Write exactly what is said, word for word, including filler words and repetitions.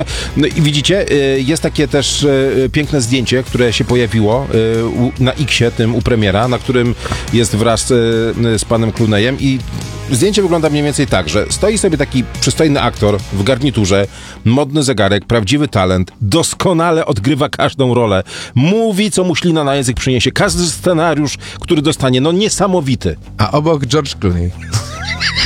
No i widzicie, y, jest takie też y, piękne zdjęcie, które się pojawiło y, u, na X-ie, tym u premiera, na którym jest wraz y, z panem Clooneyem i zdjęcie wygląda mniej więcej tak, że stoi sobie taki przystojny aktor w garniturze, modny zegarek, prawdziwy talent, doskonale odgrywa każdą rolę, mówi, co mu ślina na język przyniesie, każdy scenariusz, który dostanie, no niesamowity. A obok George Clooney.